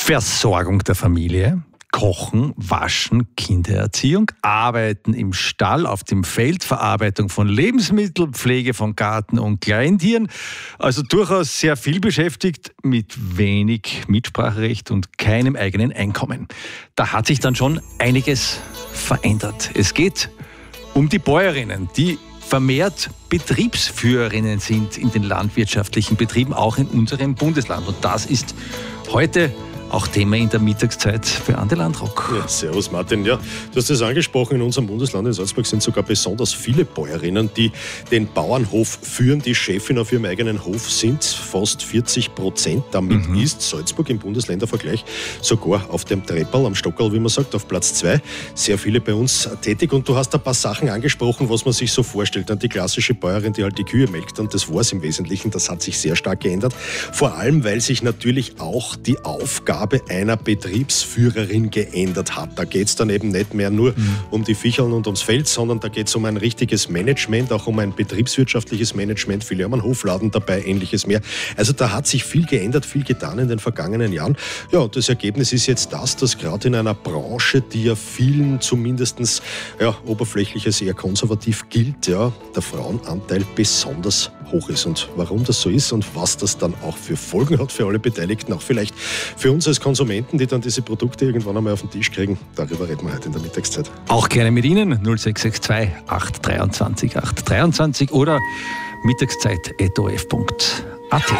Versorgung der Familie, Kochen, Waschen, Kindererziehung, Arbeiten im Stall, auf dem Feld, Verarbeitung von Lebensmitteln, Pflege von Garten- und Kleintieren. Also durchaus sehr viel beschäftigt, mit wenig Mitspracherecht und keinem eigenen Einkommen. Da hat sich dann schon einiges verändert. Es geht um die Bäuerinnen, die vermehrt Betriebsführerinnen sind in den landwirtschaftlichen Betrieben, auch in unserem Bundesland. Und das ist heute auch Thema in der Mittagszeit für Ande Landrock. Ja, servus Martin. Ja, du hast es angesprochen, in unserem Bundesland in Salzburg sind sogar besonders viele Bäuerinnen, die den Bauernhof führen, die Chefin auf ihrem eigenen Hof sind. Fast 40%. Damit ist Salzburg im Bundesländervergleich sogar auf dem Trepperl, am Stockerl, wie man sagt, auf Platz 2. Sehr viele bei uns tätig. Und du hast ein paar Sachen angesprochen, was man sich so vorstellt. Dann die klassische Bäuerin, die halt die Kühe melkt. Und das war es im Wesentlichen. Das hat sich sehr stark geändert. Vor allem, weil sich natürlich auch die Aufgabe einer Betriebsführerin geändert hat. Da geht es dann eben nicht mehr nur um die Viecheln und ums Feld, sondern da geht es um ein richtiges Management, auch um ein betriebswirtschaftliches Management. Viele haben einen Hofladen dabei, ähnliches mehr. Also da hat sich viel geändert, viel getan in den vergangenen Jahren. Ja, und das Ergebnis ist jetzt das, dass gerade in einer Branche, die ja vielen zumindest oberflächliches eher konservativ gilt, ja, der Frauenanteil besonders hoch ist. Und warum das so ist und was das dann auch für Folgen hat für alle Beteiligten, auch vielleicht für uns als Konsumenten, die dann diese Produkte irgendwann einmal auf den Tisch kriegen, darüber reden wir heute in der Mittagszeit. Auch gerne mit Ihnen 0662 823 823 oder mittagszeit@orf.at.